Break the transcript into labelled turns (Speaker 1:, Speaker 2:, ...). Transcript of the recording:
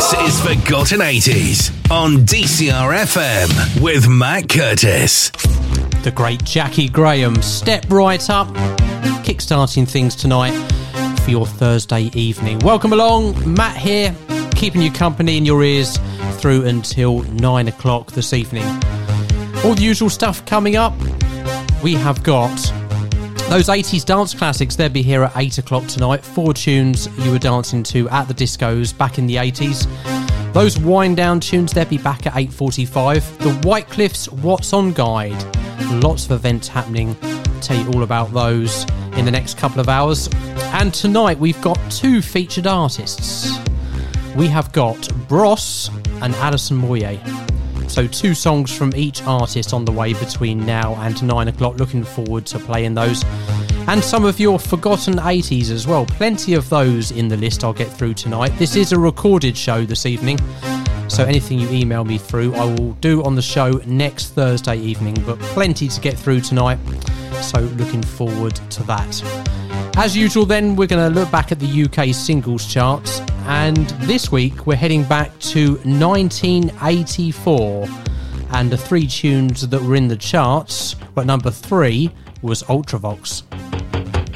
Speaker 1: This is Forgotten 80s on DCR FM with Matt Curtis.
Speaker 2: The great Jackie Graham. Step right up, kickstarting things tonight for your Thursday evening. Welcome along, Matt here, keeping you company in your ears through until 9 o'clock this evening. All the usual stuff coming up. We have got those 80s dance classics. They'll be here at 8 o'clock tonight. 4 tunes you were dancing to at the discos back in the 80s. Those wind down tunes, they'll be back at 8:45. The White Cliffs What's On Guide. Lots of events happening. I'll tell you all about those in the next couple of hours. And tonight we've got 2 featured artists. We have got Bros and Alison Moyet. So 2 songs from each artist on the way between now and 9 o'clock. Looking forward to playing those. And some of your forgotten 80s as well. Plenty of those in the list I'll get through tonight. This is a recorded show this evening. So anything you email me through, I will do on the show next Thursday evening. But plenty to get through tonight. So looking forward to that. As usual then, we're going to look back at the UK singles charts. And this week we're heading back to 1984. And the 3 tunes that were in the charts, but number 3 was Ultravox.